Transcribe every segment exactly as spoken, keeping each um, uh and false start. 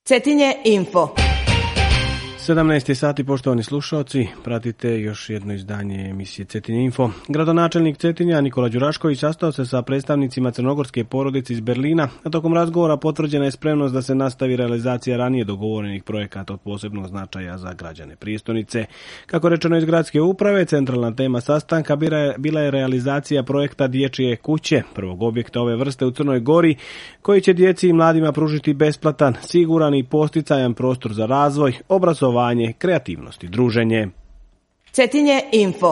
Cetinje info. sedamnaest sati, poštovani slušalci, pratite još jedno izdanje emisije Cetinje info. Gradonačelnik Cetinja Nikola Đurašković sastao se sa predstavnicima crnogorske porodice iz Berlina, a tokom razgovora potvrđena je spremnost da se nastavi realizacija ranije dogovorenih projekata od posebnog značaja za građane prijestolnice. Kako rečeno iz gradske uprave, centralna tema sastanka bila je realizacija projekta Dječje kuće, prvog objekta ove vrste u Crnoj Gori, koji će djeci i mladima pružiti besplatan, siguran i posticajan prostor za razvoj, obrazovanje, kreativnost i druženje. Cetinje info.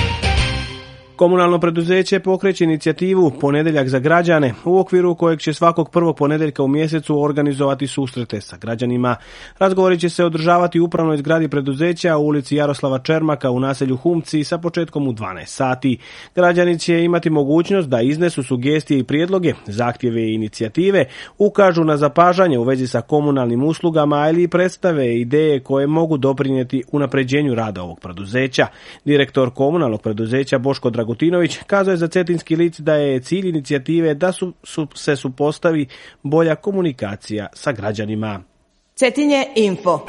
Komunalno preduzeće pokreće inicijativu Ponedjeljak za građane, u okviru kojeg će svakog prvog ponedjeljka u mjesecu organizovati susrete sa građanima. Razgovori će se održavati u upravnoj zgradi preduzeća u ulici Jaroslava Čermaka u naselju Humci sa početkom u dvanaest sati. Građani će imati mogućnost da iznesu sugestije i prijedloge, zahtjeve i inicijative, ukažu na zapažanje u vezi sa komunalnim uslugama ili predstave ideje koje mogu doprinijeti unapređenju rada ovog preduzeća. Direktor komunalnog preduzeća Boško Dragutinović kazao je za Cetinski lic da je cilj inicijative da su, su, se supostavi bolja komunikacija sa građanima. Cetinje info.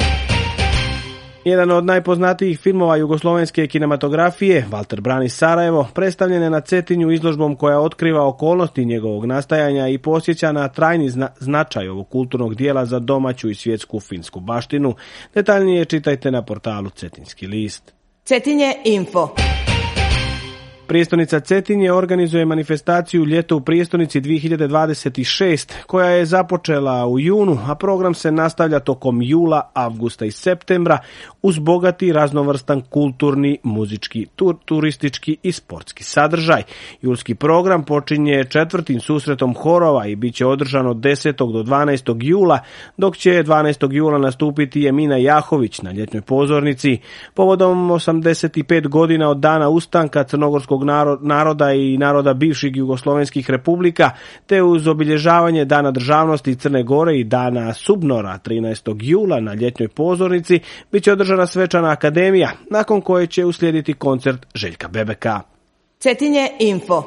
Jedan od najpoznatijih filmova jugoslovenske kinematografije, Valter Brani Sarajevo, predstavljen je na Cetinju izložbom koja otkriva okolnosti njegovog nastajanja i podsjeća na trajni zna- značaj ovog kulturnog dijela za domaću i svjetsku filmsku baštinu. Detaljnije čitajte na portalu Cetinski list. Cetinje info. Prijestolnica Cetinje organizuje manifestaciju Ljeto u prijestolnici dvije hiljade dvadeset šest, koja je započela u junu, a program se nastavlja tokom jula, avgusta i septembra uz bogati raznovrstan kulturni, muzički, tur, turistički i sportski sadržaj. Julski program počinje četvrtim susretom horova i bit će održan od desetog do dvanaestog jula, dok će dvanaestog jula nastupiti Emina Jahović na ljetnoj pozornici. Povodom osamdeset pet godina od dana ustanka crnogorskog naroda i naroda bivših jugoslovenskih republika, te uz obilježavanje Dana državnosti Crne Gore i Dana Subnora trinaestog jula na ljetnjoj pozornici, bit će održana svečana akademija, nakon koje će uslijediti koncert Željka Bebeka. Cetinje info.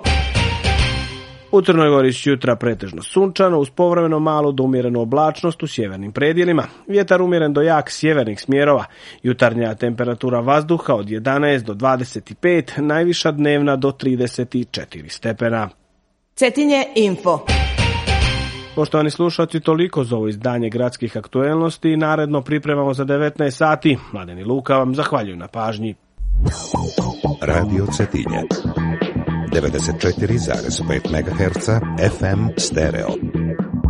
U Crnoj Gori s jutra pretežno sunčano, uz povremeno malu do umjerenu oblačnost u sjevernim predjelima. Vjetar umjeren do jak sjevernih smjerova. Jutarnja temperatura vazduha od jedanaest do dvadeset pet, najviša dnevna do trideset četiri stepena. Cetinje info. Poštovani slušalci, toliko za ovo izdanje gradskih aktuelnosti. Naredno pripremamo za devetnaest sati. Mladen i Luka vam zahvaljuju na pažnji. Radio Cetinje devedeset četiri zarez pet megaherca F M stereo.